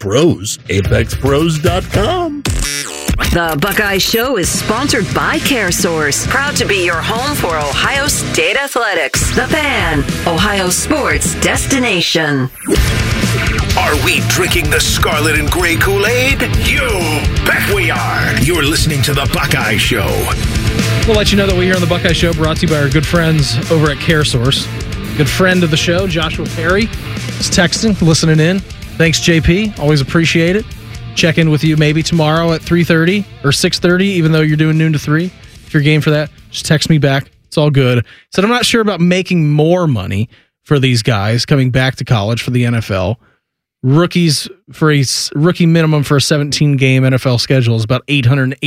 pros. ApexPros.com. The Buckeye Show is sponsored by CareSource, proud to be your home for Ohio State athletics. The Fan, Ohio sports destination. Are we drinking the scarlet and gray Kool-Aid? You bet we are. You're listening to The Buckeye Show. We'll let you know that we here on The Buckeye Show, brought to you by our good friends over at CareSource. Good friend of the show, Joshua Perry, is texting, listening in. Thanks, JP. Always appreciate it. Check in with you maybe tomorrow at 3:30 or 6:30, even though you're doing noon to 3. If you're game for that, just text me back. It's all good. Said I'm not sure about making more money for these guys coming back to college for the NFL. Rookies for a rookie minimum for a 17-game NFL schedule is about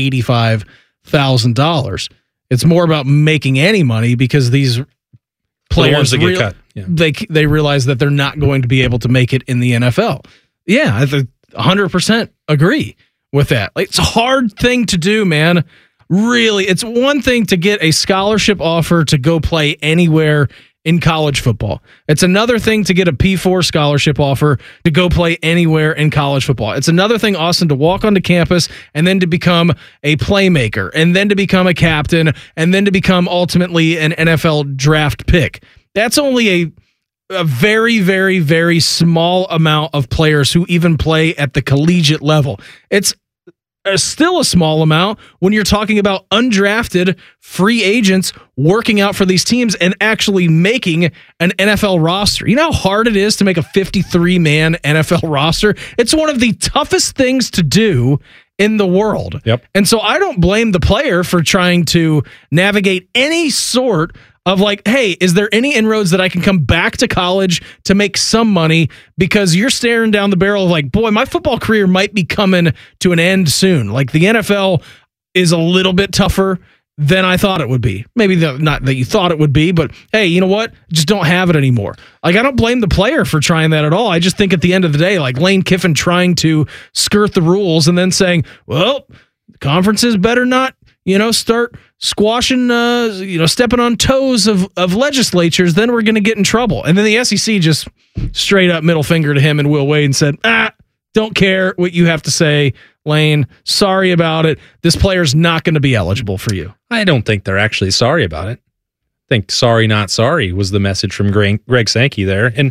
$885,000. It's more about making any money because these players that get cut. Yeah. They realize that they're not going to be able to make it in the NFL. Yeah, I 100% agree with that. Like, it's a hard thing to do, man. Really, it's one thing to get a scholarship offer to go play anywhere in college football. It's another thing to get a P4 scholarship offer to go play anywhere in college football. It's another thing, Austin, to walk onto campus and then to become a playmaker and then to become a captain and then to become ultimately an NFL draft pick. That's only a very, very, very small amount of players who even play at the collegiate level. It's still a small amount when you're talking about undrafted free agents working out for these teams and actually making an NFL roster. You know how hard it is to make a 53-man NFL roster? It's one of the toughest things to do in the world. Yep. And so I don't blame the player for trying to navigate any sort of like, hey, is there any inroads that I can come back to college to make some money? Because you're staring down the barrel of like, boy, my football career might be coming to an end soon. Like, the NFL is a little bit tougher than I thought it would be. Maybe not that you thought it would be, but hey, you know what? Just don't have it anymore. Like, I don't blame the player for trying that at all. I just think at the end of the day, like Lane Kiffin trying to skirt the rules and then saying, well, conferences better not, start squashing, stepping on toes of legislatures, then we're going to get in trouble. And then the SEC just straight up middle finger to him and Will Wade and said, don't care what you have to say, Lane. Sorry about it. This player's not going to be eligible for you. I don't think they're actually sorry about it. I think sorry, not sorry was the message from Greg Sankey there. And,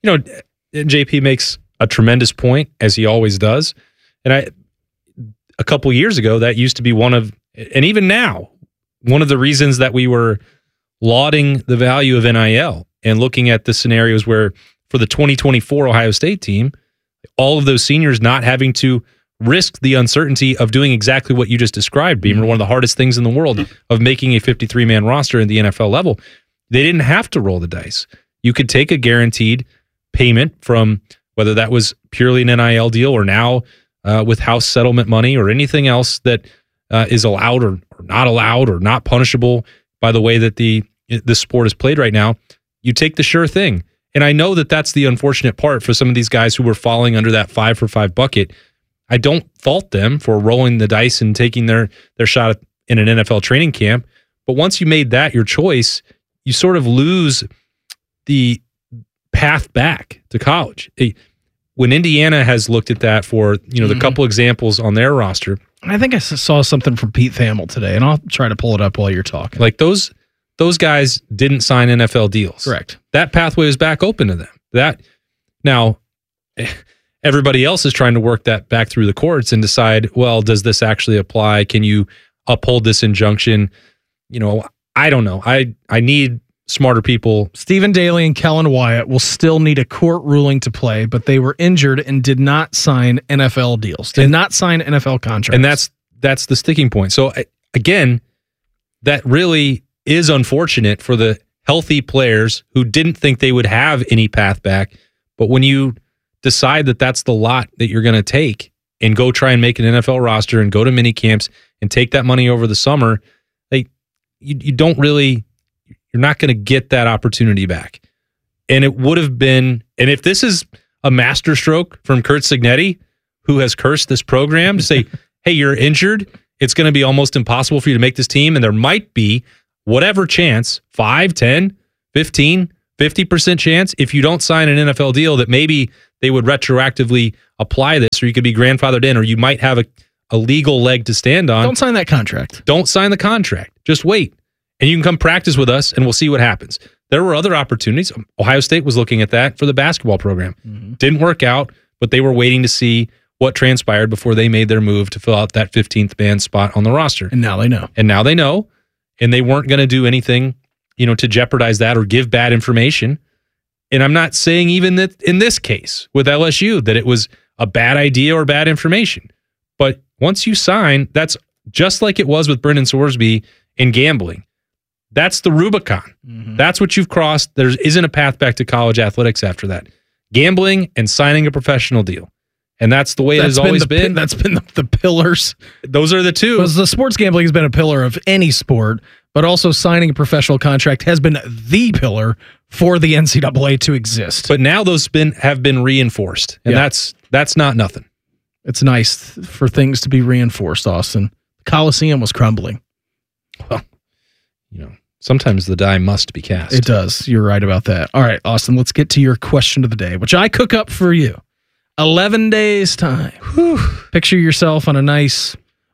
JP makes a tremendous point, as he always does. And a couple years ago, that used to be one of, and even now, one of the reasons that we were lauding the value of NIL and looking at the scenarios where for the 2024 Ohio State team, all of those seniors not having to risk the uncertainty of doing exactly what you just described, Beamer, one of the hardest things in the world of making a 53-man roster in the NFL level. They didn't have to roll the dice. You could take a guaranteed payment from whether that was purely an NIL deal or now with house settlement money or anything else that is allowed or not allowed or not punishable by the way that the sport is played right now. You take the sure thing. And I know that that's the unfortunate part for some of these guys who were falling under that 5-for-5 bucket. I don't fault them for rolling the dice and taking their shot in an NFL training camp. But once you made that your choice, you sort of lose the path back to college. When Indiana has looked at that for, the couple examples on their roster. I think I saw something from Pete Thamel today, and I'll try to pull it up while you're talking. Like those guys didn't sign NFL deals. Correct. That pathway is back open to them. Now, everybody else is trying to work that back through the courts and decide, well, does this actually apply? Can you uphold this injunction? I don't know. I need smarter people. Stephen Daly and Kellen Wyatt will still need a court ruling to play, but they were injured and did not sign NFL deals. Did not sign NFL contracts. And that's the sticking point. So again, that really is unfortunate for the healthy players who didn't think they would have any path back. But when you decide that that's the lot that you're going to take and go try and make an NFL roster and go to mini camps and take that money over the summer, you don't really, you're not going to get that opportunity back. And it would have been, and if this is a masterstroke from Curt Cignetti, who has cursed this program to say, hey, you're injured, it's going to be almost impossible for you to make this team, and there might be whatever chance, 5, 10, 15, 50% chance, if you don't sign an NFL deal, that maybe they would retroactively apply this, or you could be grandfathered in, or you might have a legal leg to stand on. Don't sign that contract. Don't sign the contract. Just wait. And you can come practice with us, and we'll see what happens. There were other opportunities. Ohio State was looking at that for the basketball program. Didn't work out, but they were waiting to see what transpired before they made their move to fill out that 15th man spot on the roster. And now they know. And they weren't going to do anything, to jeopardize that or give bad information. And I'm not saying even that in this case with LSU that it was a bad idea or bad information. But once you sign, that's just like it was with Brendan Sorsby in gambling. That's the Rubicon. That's what you've crossed. There isn't a path back to college athletics after that. Gambling and signing a professional deal. And that's the way it has always been. That's been the pillars. Those are the two. Because the sports gambling has been a pillar of any sport, but also signing a professional contract has been the pillar for the NCAA to exist. But now those have been reinforced. And that's not nothing. It's nice for things to be reinforced, Austin. The Coliseum was crumbling. Well, sometimes the die must be cast. It does. You're right about that. All right, Austin, let's get to your question of the day, which I cook up for you. 11 days time. Picture yourself on a nice,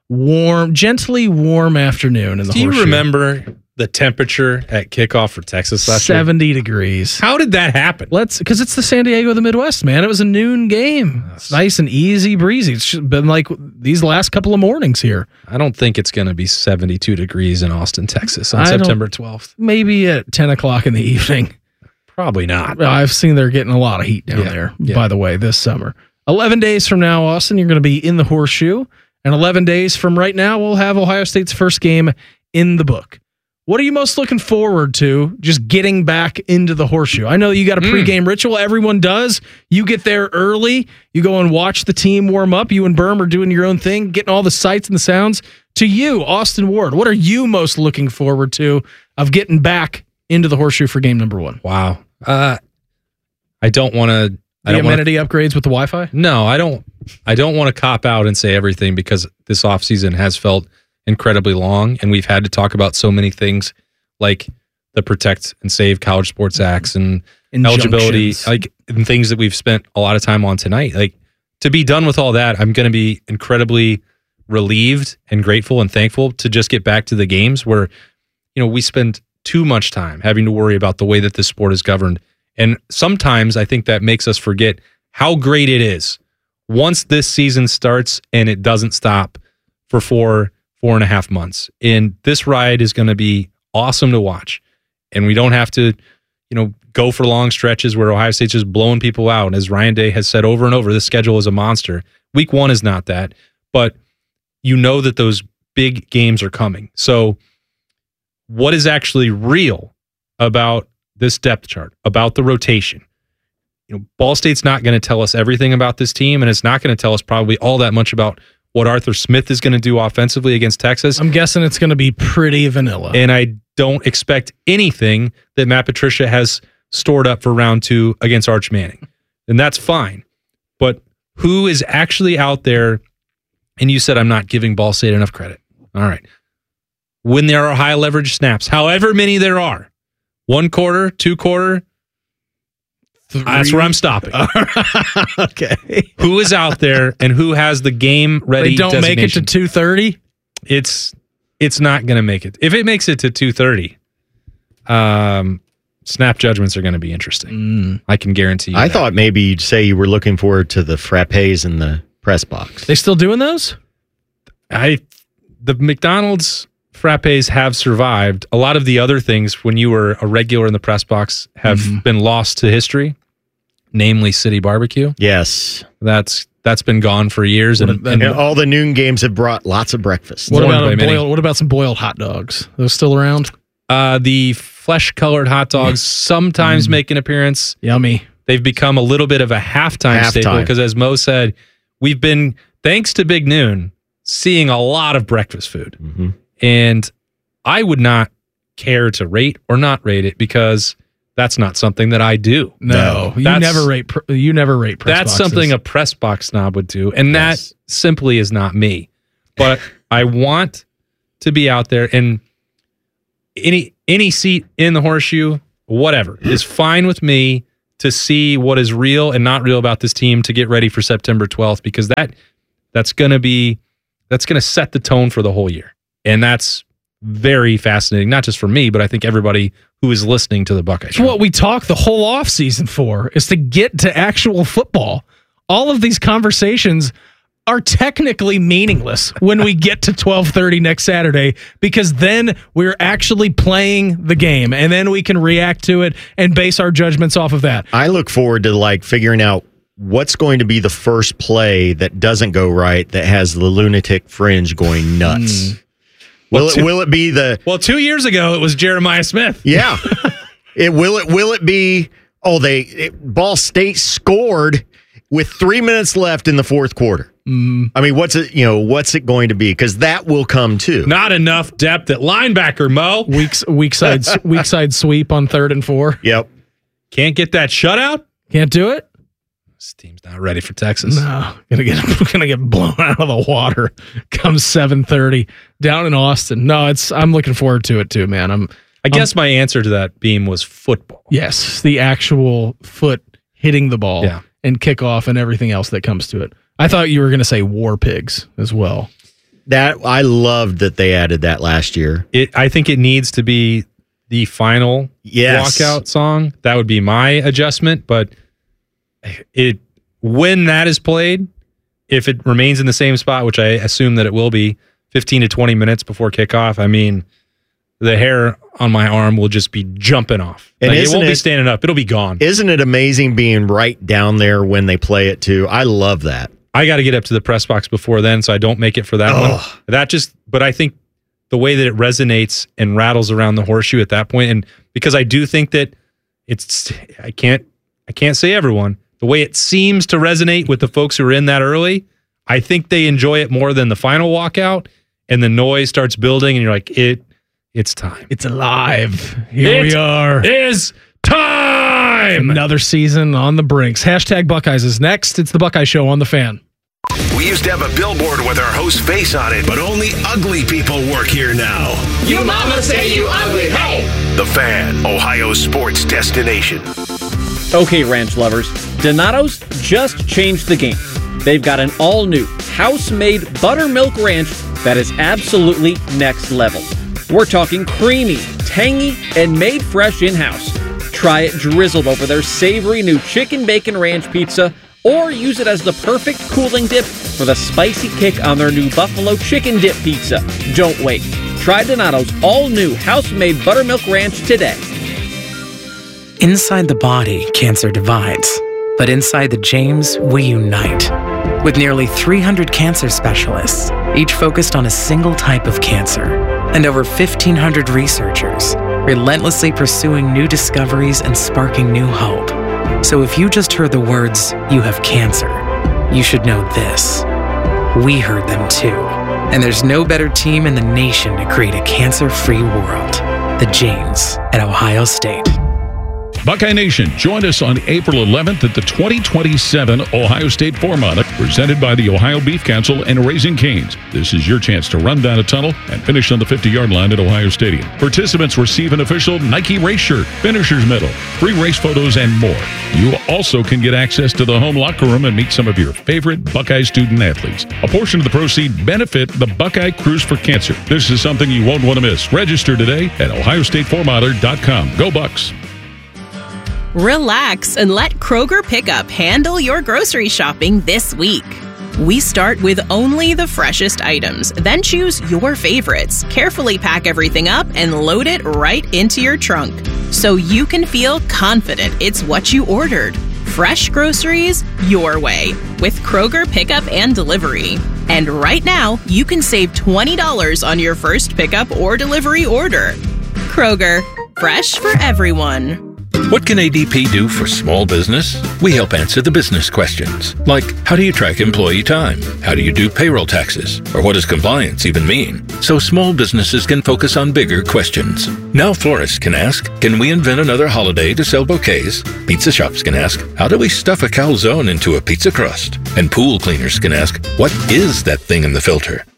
gently warm afternoon in the Horseshoe. Do you remember the temperature at kickoff for Texas last year? 70 degrees. How did that happen? Because it's the San Diego of the Midwest, man. It was a noon game. It's nice and easy, breezy. It's been like these last couple of mornings here. I don't think it's going to be 72 degrees in Austin, Texas on September 12th. Maybe at 10 o'clock in the evening. Probably not. I've seen they're getting a lot of heat down there, by the way, this summer. 11 days from now, Austin, you're going to be in the Horseshoe. And 11 days from right now, we'll have Ohio State's first game in the book. What are you most looking forward to just getting back into the Horseshoe? I know you got a pregame ritual. Everyone does. You get there early. You go and watch the team warm up. You and Berm are doing your own thing, getting all the sights and the sounds. To you, Austin Ward, what are you most looking forward to of getting back into the Horseshoe for game number 1? Wow. I don't want to... The amenity upgrades with the Wi-Fi? No, I don't want to cop out and say everything because this offseason has felt incredibly long, and we've had to talk about so many things like the Protect and Save College Sports Acts and eligibility, and things that we've spent a lot of time on tonight. To be done with all that, I'm going to be incredibly relieved and grateful and thankful to just get back to the games where, we spend too much time having to worry about the way that this sport is governed. And sometimes I think that makes us forget how great it is once this season starts and it doesn't stop for 4.5 months. And this ride is going to be awesome to watch. And we don't have to, go for long stretches where Ohio State's just blowing people out. As Ryan Day has said over and over, this schedule is a monster. Week 1 is not that, but that those big games are coming. So what is actually real about this depth chart, about the rotation? Ball State's not going to tell us everything about this team, and it's not going to tell us probably all that much about what Arthur Smith is going to do offensively against Texas. I'm guessing it's going to be pretty vanilla. And I don't expect anything that Matt Patricia has stored up for round 2 against Arch Manning. And that's fine. But who is actually out there? And you said I'm not giving Ball State enough credit. All right. When there are high leverage snaps, however many there are, 1 quarter, 2 quarter, 3. That's where I'm stopping. Okay. Who is out there and who has the game ready? They don't make it to 2:30. It's not going to make it. If it makes it to 2:30, snap judgments are going to be interesting. I can guarantee you. I thought maybe you'd say you were looking forward to the frappes in the press box. They still doing those? The McDonald's frappes have survived. A lot of the other things, when you were a regular in the press box, have been lost to history, namely City Barbecue. Yes. That's been gone for years. And all the noon games have brought lots of breakfast. What about some boiled hot dogs? Those still around? The flesh-colored hot dogs sometimes make an appearance. Yummy. They've become a little bit of a halftime staple because, as Mo said, we've been, thanks to Big Noon, seeing a lot of breakfast food. Mm-hmm. And I would not care to rate or not rate it because that's not something that I do. No, you never rate press That's boxes. something a press box snob would do, and that simply is not me. But I want to be out there, and any seat in the Horseshoe, whatever, is fine with me to see what is real and not real about this team to get ready for September 12th, because that's going to set the tone for the whole year. And that's very fascinating, not just for me, but I think everybody who is listening to the Buckeye Show. It's what we talk the whole offseason for, is to get to actual football. All of these conversations are technically meaningless when we get to 12:30 next Saturday, because then we're actually playing the game, and then we can react to it and base our judgments off of that. I look forward to figuring out what's going to be the first play that doesn't go right that has the lunatic fringe going nuts. Will it be the... Well, 2 years ago, it was Jeremiah Smith. Yeah. Will it be... Ball State scored with 3 minutes left in the fourth quarter. I mean, what's it going to be? Because that will come too. Not enough depth at linebacker, Mo. Weak side sweep on 3rd and 4. Yep. Can't get that shutout? Can't do it? This team's not ready for Texas. No, gonna get blown out of the water come 7:30 down in Austin. No, I'm looking forward to it too, man. I guess my answer to that beam was football. Yes, the actual foot hitting the ball and kickoff and everything else that comes to it. I thought you were going to say War Pigs as well. That I loved that they added that last year. I think it needs to be the final walkout song. That would be my adjustment, but when that is played, if it remains in the same spot, which I assume that it will be 15 to 20 minutes before kickoff, I mean, the hair on my arm will just be jumping off. And it won't be standing up. It'll be gone. Isn't it amazing being right down there when they play it too? I love that. I got to get up to the press box before then, so I don't make it for that one. But I think the way that it resonates and rattles around the horseshoe at that point, and because I do think that I can't say everyone, the way it seems to resonate with the folks who are in that early, I think they enjoy it more than the final walkout, and the noise starts building, and you're like, it's time. It's alive. Here we are. It is time. Another season on the brinks. # Buckeyes is next. It's the Buckeye Show on The Fan. We used to have a billboard with our host's face on it, but only ugly people work here now. You mama say you ugly, hey! The Fan, Ohio's sports destination. Okay, ranch lovers, Donato's just changed the game. They've got an all-new, house-made buttermilk ranch that is absolutely next level. We're talking creamy, tangy, and made fresh in-house. Try it drizzled over their savory new chicken bacon ranch pizza, or use it as the perfect cooling dip for the spicy kick on their new buffalo chicken dip pizza. Don't wait. Try Donato's all-new house-made buttermilk ranch today. Inside the body, cancer divides. But inside the James, we unite. With nearly 300 cancer specialists, each focused on a single type of cancer, and over 1,500 researchers, relentlessly pursuing new discoveries and sparking new hope. So if you just heard the words, "you have cancer," you should know this. We heard them too. And there's no better team in the nation to create a cancer-free world. The James at Ohio State. Buckeye Nation, join us on April 11th at the 2027 Ohio State Four-Mile, presented by the Ohio Beef Council and Raising Cane's. This is your chance to run down a tunnel and finish on the 50-yard line at Ohio Stadium. Participants receive an official Nike race shirt, finisher's medal, free race photos, and more. You also can get access to the home locker room and meet some of your favorite Buckeye student athletes. A portion of the proceeds benefit the Buckeye Cruise for Cancer. This is something you won't want to miss. Register today at ohiostatefourmiler.com. Go Bucks! Relax and let Kroger Pickup handle your grocery shopping this week. We start with only the freshest items, then choose your favorites, carefully pack everything up, and load it right into your trunk so you can feel confident it's what you ordered. Fresh groceries your way with Kroger Pickup and Delivery. And right now, you can save $20 on your first pickup or delivery order. Kroger, fresh for everyone. What can ADP do for small business? We help answer the business questions, like how do you track employee time? How do you do payroll taxes? Or what does compliance even mean? So small businesses can focus on bigger questions. Now florists can ask, can we invent another holiday to sell bouquets? Pizza shops can ask, how do we stuff a calzone into a pizza crust? And pool cleaners can ask, what is that thing in the filter?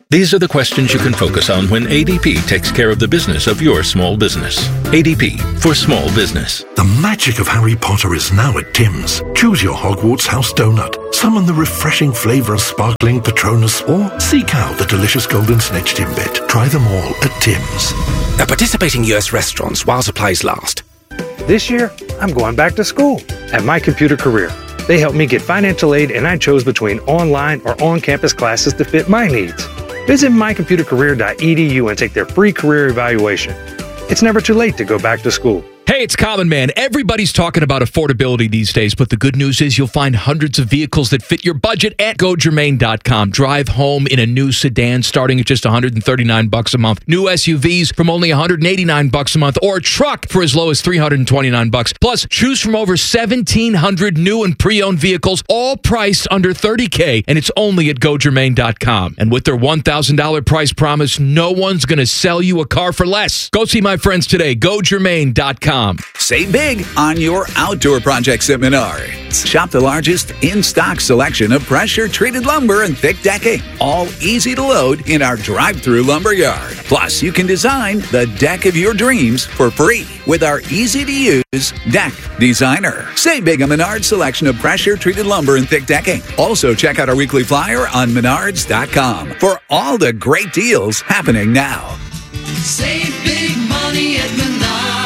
These are the questions you can focus on when ADP takes care of the business of your small business. ADP for small business. The magic of Harry Potter is now at Tim's. Choose your Hogwarts house donut, summon the refreshing flavour of sparkling Patronus, or seek out the delicious golden snitch Timbit. Try them all at Tim's. At participating US restaurants while supplies last. This year, I'm going back to school at My Computer Career. They helped me get financial aid, and I chose between online or on-campus classes to fit my needs. Visit mycomputercareer.edu and take their free career evaluation. It's never too late to go back to school. Hey, it's Common Man. Everybody's talking about affordability these days, but the good news is you'll find hundreds of vehicles that fit your budget at GoGermain.com. Drive home in a new sedan starting at just $139 a month. New SUVs from only $189 a month, or a truck for as low as $329. Plus, choose from over 1,700 new and pre-owned vehicles, all priced under $30K, and it's only at GoGermain.com. And with their $1,000 price promise, no one's going to sell you a car for less. Go see my friends today. GoGermain.com. Save big on your outdoor projects at Menards. Shop the largest in-stock selection of pressure-treated lumber and thick decking, all easy to load in our drive-through lumber yard. Plus, you can design the deck of your dreams for free with our easy-to-use Deck Designer. Save big on Menards' selection of pressure-treated lumber and thick decking. Also, check out our weekly flyer on Menards.com for all the great deals happening now. Save big money at Menards.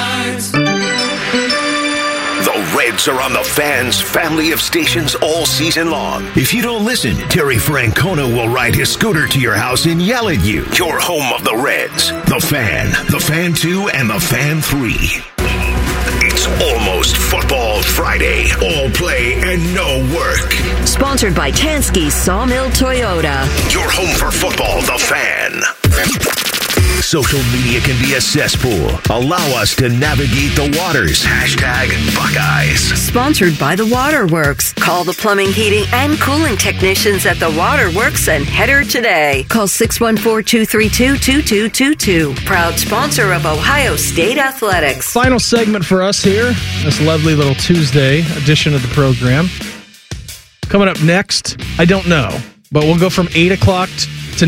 The Reds are on the Fan's family of stations all season long. If you don't listen, Terry Francona will ride his scooter to your house and yell at you. Your home of the Reds. The Fan 2, and the Fan 3. It's almost Football Friday. All play and no work. Sponsored by Tansky Sawmill Toyota. Your home for football, the Fan. Social media can be a cesspool. Allow us to navigate the waters. #Buckeyes. Sponsored by the Waterworks. Call the plumbing, heating, and cooling technicians at the Waterworks and header today. Call 614-232-2222. Proud sponsor of Ohio State Athletics. Final segment for us here. This lovely little Tuesday edition of the program. Coming up next, I don't know, but we'll go from 8 o'clock to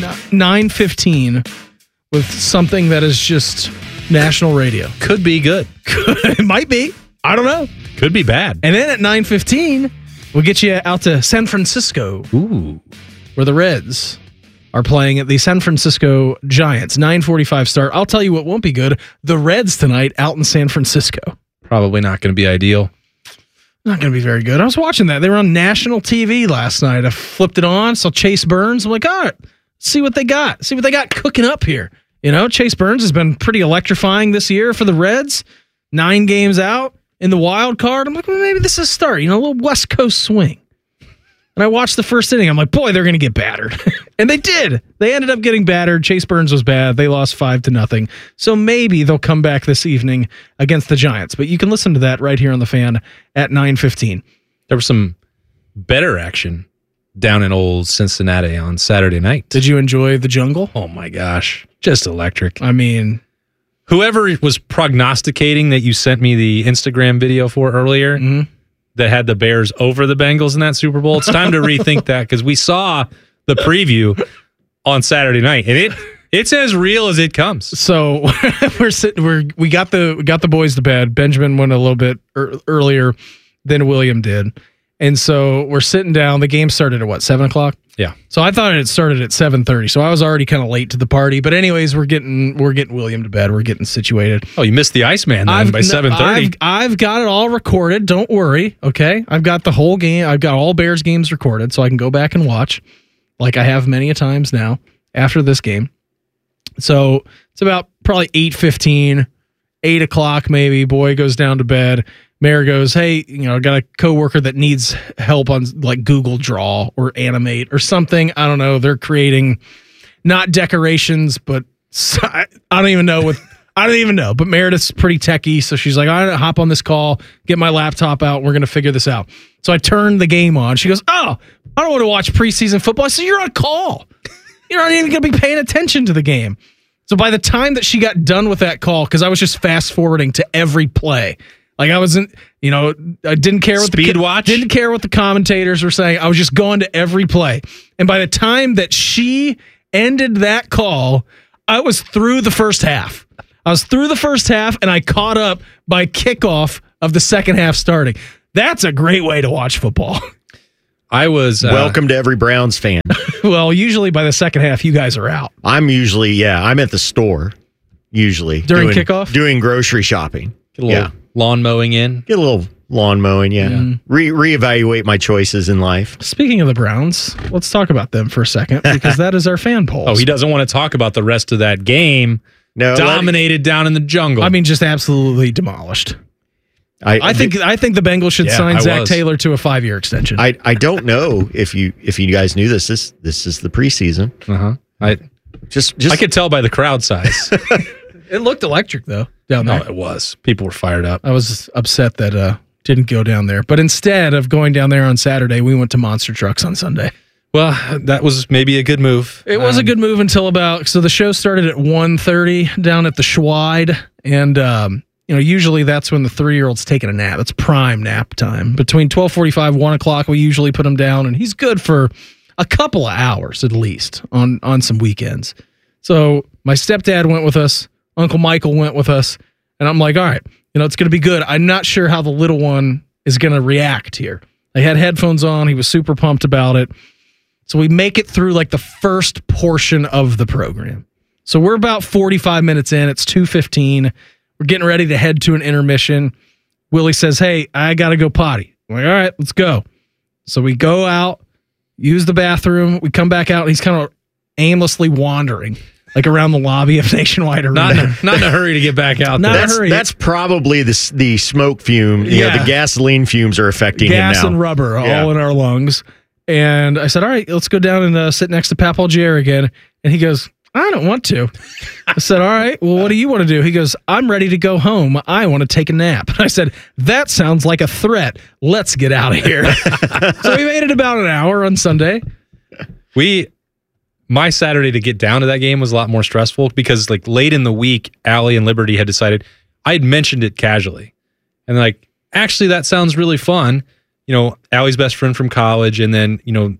9:15 with something that is just national radio. Could be good. It might be. I don't know. Could be bad. And then at 9:15, we'll get you out to San Francisco. Ooh. Where the Reds are playing at the San Francisco Giants. 9:45 start. I'll tell you what won't be good. The Reds tonight out in San Francisco. Probably not going to be ideal. Not going to be very good. I was watching that. They were on national TV last night. I flipped it on, saw Chase Burns. I'm like, all right, see what they got. See what they got cooking up here. You know, Chase Burns has been pretty electrifying this year for the Reds. 9 games out in the wild card. I'm like, well, maybe this is a start. You know, a little West Coast swing. And I watched the first inning. I'm like, boy, they're going to get battered. And they did. They ended up getting battered. Chase Burns was bad. They lost 5-0. So maybe they'll come back this evening against the Giants. But you can listen to that right here on the Fan at 9:15. There was some better action down in old Cincinnati on Saturday night. Did you enjoy the jungle? Oh, my gosh. Just electric. I mean, whoever was prognosticating that you sent me the Instagram video for earlier that had the Bears over the Bengals in that Super Bowl, it's time to rethink that, because we saw the preview on Saturday night, and it's as real as it comes. So we got the boys to bed. Benjamin went a little bit earlier than William did. And so we're sitting down. The game started at 7 o'clock? Yeah. So I thought it started at 7:30. So I was already kind of late to the party. But anyways, we're getting William to bed. We're getting situated. Oh, you missed the Iceman then by 7:30. I've got it all recorded. Don't worry. Okay. I've got the whole game. I've got all Bears games recorded so I can go back and watch like I have many a times now after this game. So it's about probably 8:15, 8 o'clock maybe. Boy goes down to bed. Mayor goes, hey, I got a coworker that needs help on like Google Draw or Animate or something. I don't know. They're creating not decorations, but I don't even know. But Meredith's pretty techie, so she's like, "I hop on this call, get my laptop out. We're gonna figure this out." So I turned the game on. She goes, "Oh, I don't want to watch preseason football." I said, "You're on call. You're not even gonna be paying attention to the game." So by the time that she got done with that call, because I was just fast forwarding to every play. Like I wasn't, I didn't care what didn't care what the commentators were saying. I was just going to every play. And by the time that she ended that call, I was through the first half. And I caught up by kickoff of the second half starting. That's a great way to watch football. I was welcome to every Browns fan. Well, usually by the second half, you guys are out. I'm at the store, usually. During kickoff? Doing grocery shopping. Get a little lawn mowing in. Get a little lawn mowing, yeah. Reevaluate my choices in life. Speaking of the Browns, let's talk about them for a second, because that is our fan polls. Oh, he doesn't want to talk about the rest of that game. No, dominated down in the jungle. I mean, just absolutely demolished. I think the Bengals should sign Zach Taylor to a 5-year extension. I don't know if you guys knew this. This is the preseason. I could tell by the crowd size. It looked electric though down there. No, it was. People were fired up. I was upset that didn't go down there. But instead of going down there on Saturday, we went to Monster Trucks on Sunday. Well, that was maybe a good move. It was a good move until the show started at 1:30 down at the Schweid, and usually that's when the 3-year-old's taking a nap. It's prime nap time. Between 12:45, 1 o'clock, we usually put him down, and he's good for a couple of hours at least on some weekends. So my stepdad went with us, Uncle Michael went with us, and I'm like, all right, it's going to be good. I'm not sure how the little one is going to react here. I had headphones on. He was super pumped about it. So we make it through like the first portion of the program. So we're about 45 minutes in. It's 2:15. We're getting ready to head to an intermission. Willie says, hey, I got to go potty. I'm like, all right, let's go. So we go out, use the bathroom. We come back out, and he's kind of aimlessly wandering like around the lobby of Nationwide Arena. Not in a hurry to get back out there. Not in a hurry. That's probably the smoke fume. The gasoline fumes are affecting him now. Gas and rubber all in our lungs. And I said, all right, let's go down and sit next to Papal Jer again. And he goes, I don't want to. I said, all right, well, what do you want to do? He goes, I'm ready to go home. I want to take a nap. And I said, that sounds like a threat. Let's get out of here. So we made it about an hour on Sunday. My Saturday to get down to that game was a lot more stressful because like late in the week, Allie and Liberty had decided, I had mentioned it casually. And like, actually, that sounds really fun. Allie's best friend from college, and then,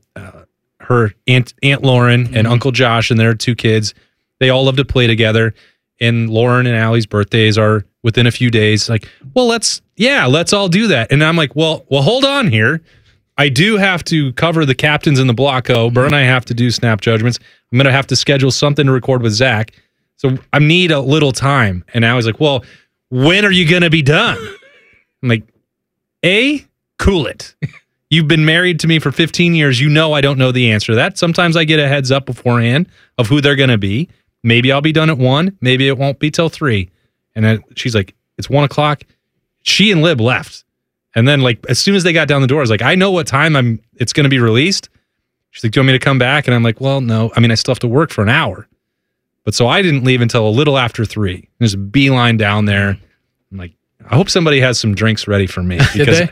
her Aunt Lauren and Uncle Josh and their 2 kids, they all love to play together. And Lauren and Allie's birthdays are within a few days. Like, well, let's all do that. And I'm like, well, hold on here. I do have to cover the captains in the block O. Burr and I have to do snap judgments. I'm going to have to schedule something to record with Zach. So I need a little time. And Allie's like, well, when are you going to be done? I'm like, cool it. You've been married to me for 15 years. I don't know the answer to that. Sometimes I get a heads up beforehand of who they're going to be. Maybe I'll be done at 1. Maybe it won't be till 3. And then she's like, it's 1 o'clock. She and Lib left. And then like, as soon as they got down the door, I was like, I know what time it's going to be released. She's like, do you want me to come back? And I'm like, well, no. I mean, I still have to work for an hour. But so I didn't leave until a little after 3. There's a beeline down there. I'm like, I hope somebody has some drinks ready for me because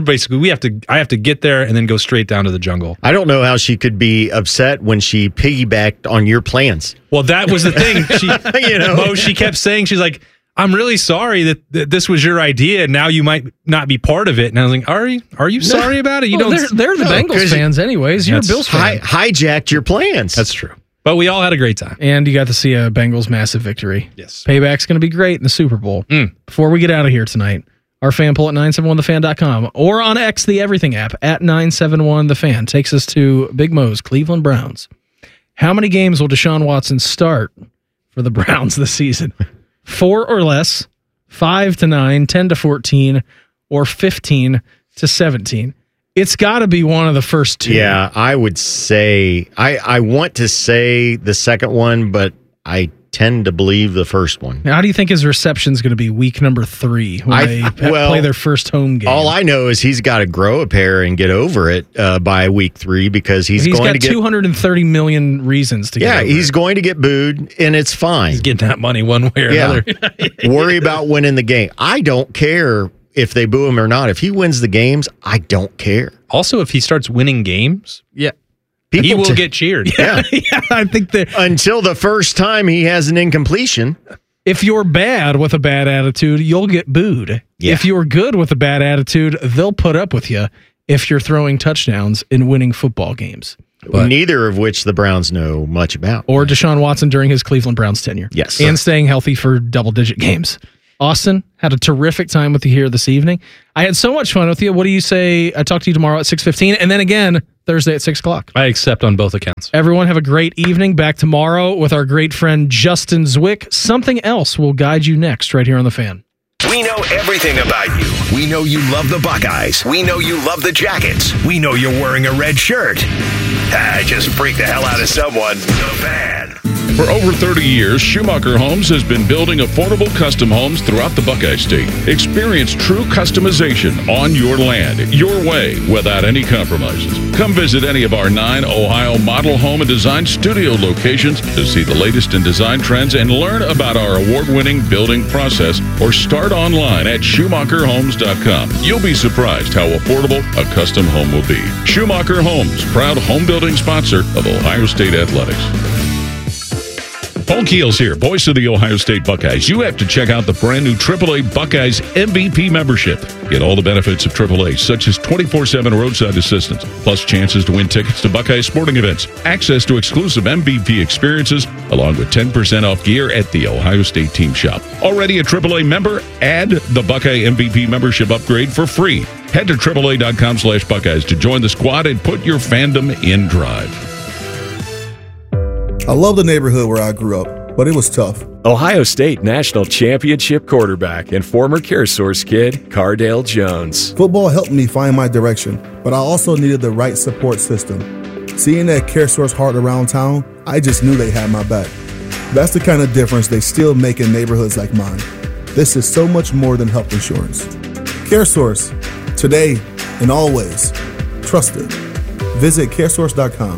I have to get there and then go straight down to the jungle. I don't know how she could be upset when she piggybacked on your plans. Well, that was the thing. She kept saying, she's like, I'm really sorry that this was your idea and now you might not be part of it. And I was like, are you sorry about it? They're the Bengals fans anyways. You're a Bills fan. Hijacked your plans. That's true. But we all had a great time. And you got to see a Bengals massive victory. Yes. Payback's going to be great in the Super Bowl. Before we get out of here tonight, our fan poll at 971thefan.com or on X, the Everything app, at 971thefan takes us to Big Mo's Cleveland Browns. How many games will Deshaun Watson start for the Browns this season? 4 or less, 5-9, 10-14, or 15-17. It's got to be one of the first 2. Yeah, I would say I want to say the second one, but I tend to believe the first one. Now, how do you think his reception is going to be week number 3 when they play their first home game? All I know is he's got to grow a pair and get over it by week 3 because he's going to get 230 million reasons to get over he's going to get booed, and it's fine. He's getting that money one way or another. Worry about winning the game. I don't care if they boo him or not. If he wins the games, I don't care. Also, if he starts winning games, he will get cheered. Yeah, I think that until the first time he has an incompletion. If you're bad with a bad attitude, you'll get booed. Yeah. If you're good with a bad attitude, they'll put up with you if you're throwing touchdowns and winning football games. Neither of which the Browns know much about. Or Deshaun Watson during his Cleveland Browns tenure. Yes. And staying healthy for double-digit games. Austin, had a terrific time with you here this evening. I had so much fun with you. What do you say I talk to you tomorrow at 6:15 and then again Thursday at 6 o'clock? I accept on both accounts. Everyone have a great evening. Back tomorrow with our great friend Justin Zwick. Something else will guide you next right here on The Fan. We know everything about you. We know you love the Buckeyes. We know you love the Jackets. We know you're wearing a red shirt. Just freak the hell out of someone. The Fan. For over 30 years, Schumacher Homes has been building affordable custom homes throughout the Buckeye State. Experience true customization on your land, your way, without any compromises. Come visit any of our 9 Ohio model home and design studio locations to see the latest in design trends and learn about our award-winning building process, or start online at SchumacherHomes.com. You'll be surprised how affordable a custom home will be. Schumacher Homes, proud home building sponsor of Ohio State Athletics. Paul Keels here, voice of the Ohio State Buckeyes. You have to check out the brand new AAA Buckeyes MVP membership. Get all the benefits of AAA, such as 24/7 roadside assistance, plus chances to win tickets to Buckeye sporting events, access to exclusive MVP experiences, along with 10% off gear at the Ohio State Team Shop. Already a AAA member? Add the Buckeye MVP membership upgrade for free. Head to AAA.com/Buckeyes to join the squad and put your fandom in drive. I love the neighborhood where I grew up, but it was tough. Ohio State National Championship quarterback and former CareSource kid, Cardale Jones. Football helped me find my direction, but I also needed the right support system. Seeing that CareSource heart around town, I just knew they had my back. That's the kind of difference they still make in neighborhoods like mine. This is so much more than health insurance. CareSource, today and always. Trusted. Visit CareSource.com.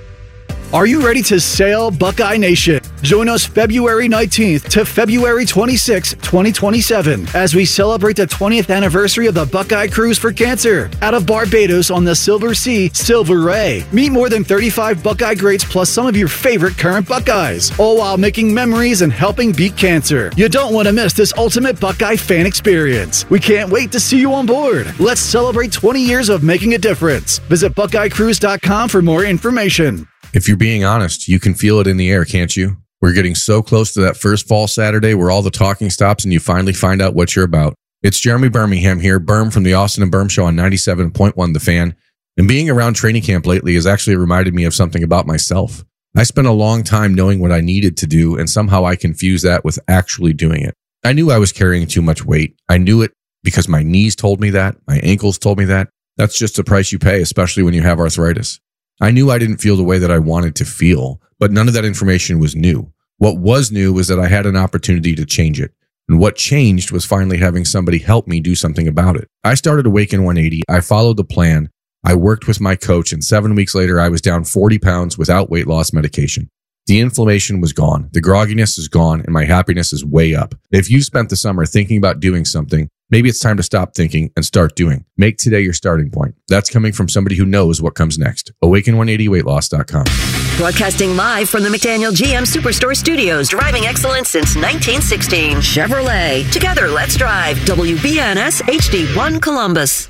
Are you ready to sail, Buckeye Nation? Join us February 19th to February 26th, 2027, as we celebrate the 20th anniversary of the Buckeye Cruise for Cancer out of Barbados on the Silver Sea, Silver Ray. Meet more than 35 Buckeye greats plus some of your favorite current Buckeyes, all while making memories and helping beat cancer. You don't want to miss this ultimate Buckeye fan experience. We can't wait to see you on board. Let's celebrate 20 years of making a difference. Visit BuckeyeCruise.com for more information. If you're being honest, you can feel it in the air, can't you? We're getting so close to that first fall Saturday where all the talking stops and you finally find out what you're about. It's Jeremy Birmingham here, Berm from the Austin and Berm Show on 97.1 The Fan. And being around training camp lately has actually reminded me of something about myself. I spent a long time knowing what I needed to do, and somehow I confused that with actually doing it. I knew I was carrying too much weight. I knew it because my knees told me that, my ankles told me that. That's just the price you pay, especially when you have arthritis. I knew I didn't feel the way that I wanted to feel, but none of that information was new. What was new was that I had an opportunity to change it. And what changed was finally having somebody help me do something about it. I started Awaken 180. I followed the plan. I worked with my coach, and 7 weeks later, I was down 40 pounds without weight loss medication. The inflammation was gone. The grogginess is gone, and my happiness is way up. If you spent the summer thinking about doing something, maybe it's time to stop thinking and start doing. Make today your starting point. That's coming from somebody who knows what comes next. Awaken180weightloss.com. Broadcasting live from the McDaniel GM Superstore Studios. Driving excellence since 1916. Chevrolet. Together, let's drive. WBNS HD1 Columbus.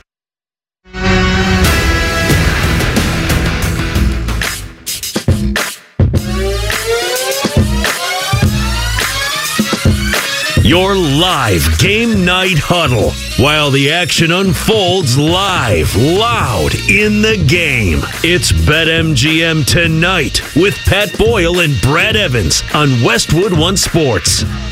Your live game night huddle while the action unfolds live, loud in the game. It's BetMGM Tonight with Pat Boyle and Brad Evans on Westwood One Sports.